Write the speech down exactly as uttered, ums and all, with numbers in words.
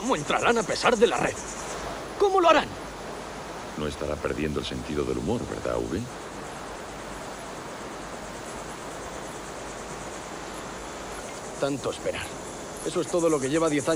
¿Cómo entrarán a pesar de la red? ¿Cómo lo harán? No estará perdiendo el sentido del humor, ¿verdad, V? Tanto esperar. Eso es todo lo que lleva diez años.